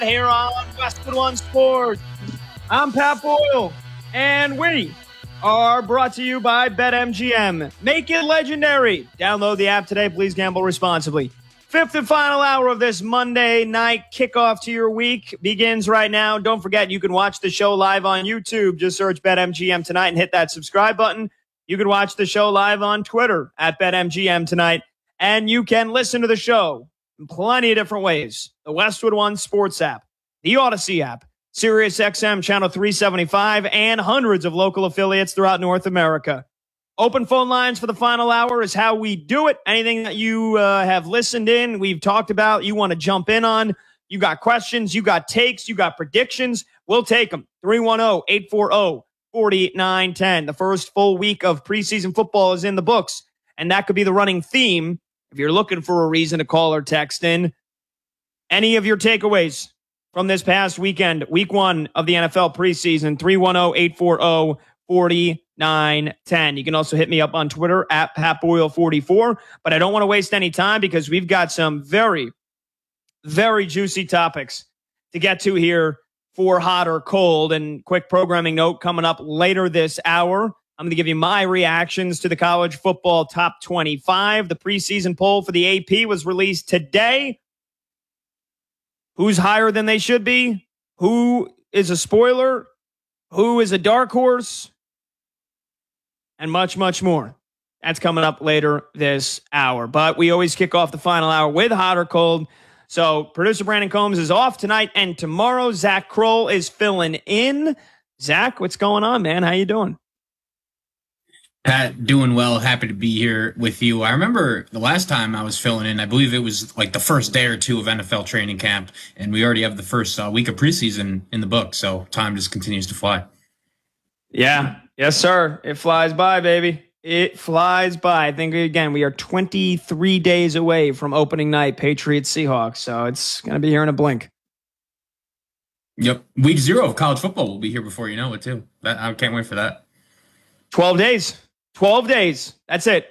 here on Westwood One Sports. I'm Pat Boyle, and we are brought to you by BetMGM. Make it legendary. Download the app today. Please gamble responsibly. Fifth and final hour of this Monday night kickoff to your week begins right now. Don't forget, you can watch the show live on YouTube. Just search BetMGM tonight and hit that subscribe button. You can watch the show live on Twitter at BetMGM tonight. And you can listen to the show in plenty of different ways. The Westwood One Sports app, the Odyssey app, SiriusXM Channel 375, and hundreds of local affiliates throughout North America. Open phone lines for the final hour is how we do it. Anything that you have listened in, we've talked about, you want to jump in on, you got questions, you got takes, you got predictions, we'll take them. 310-840-4910. The first full week of preseason football is in the books, and that could be the running theme if you're looking for a reason to call or text in. Any of your takeaways from this past weekend, week one of the NFL preseason, 310-840-4910. You can also hit me up on Twitter at PatBoyle44. But I don't want to waste any time because we've got some very, very juicy topics to get to here for hot or cold. And quick programming note coming up later this hour. I'm going to give you my reactions to the college football top 25. The preseason poll for the AP was released today. Who's higher than they should be? Who is a spoiler? Who is a dark horse? And much, much more. That's coming up later this hour. But we always kick off the final hour with hot or cold. So producer Brandon Combs is off tonight and tomorrow. Zach Kroll is filling in. Zach, what's going on, man? How you doing? Pat, doing well. Happy to be here with you. I remember the last time I was filling in, I believe it was like the first day or two of NFL training camp, and we already have the first week of preseason in the book, so time just continues to fly. Yeah. Yes, sir. It flies by, baby. It flies by. I think, again, we are 23 days away from opening night, Patriots-Seahawks, so it's going to be here in a blink. Yep. Week 0 of college football will be here before you know it, too. I can't wait for that. 12 days. 12 days. That's it.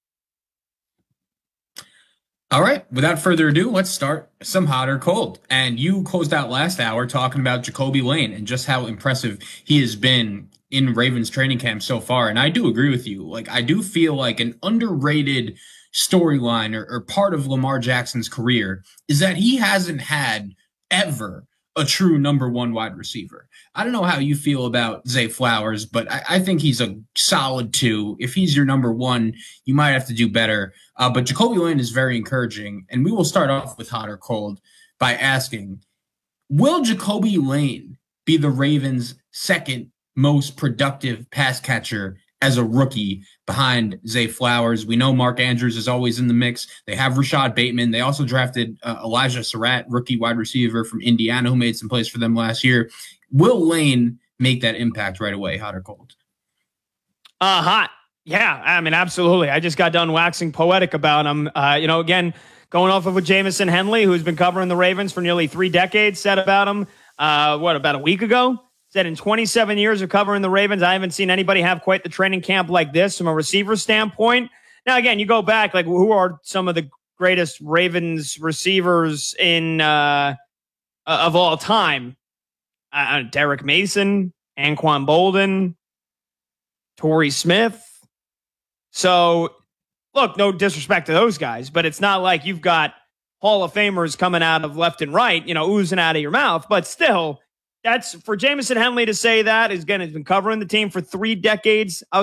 All right. Without further ado, let's start some hot or cold. And you closed out last hour talking about Jacoby Lane and just how impressive he has been in Ravens training camp so far. And I do agree with you. Like, I do feel like an underrated storyline or part of Lamar Jackson's career is that he hasn't had ever a true number one wide receiver. I don't know how you feel about Zay Flowers, but I think he's a solid 2. If he's your number 1, you might have to do better. But Jacoby Lane is very encouraging. And we will start off with hot or cold by asking, will Jacoby Lane be the Ravens' second most productive pass catcher as a rookie behind Zay Flowers? We know Mark Andrews is always in the mix. They have Rashad Bateman. They also drafted Elijah Surratt, rookie wide receiver from Indiana, who made some plays for them last year. Will Lane make that impact right away, hot or cold? Hot. Yeah, I mean, absolutely. I just got done waxing poetic about him. Again, going off of what Jamison Henley, who's been covering the Ravens for nearly 3 decades, said about him, about a week ago? Said in 27 years of covering the Ravens, I haven't seen anybody have quite the training camp like this from a receiver standpoint. Now, again, you go back, like, who are some of the greatest Ravens receivers in of all time? Derek Mason, Anquan Bolden, Torrey Smith. So, look, no disrespect to those guys, but it's not like you've got Hall of Famers coming out of left and right, oozing out of your mouth. But still, that's for Jamison Henley to say that. He's been covering the team for 3 decades.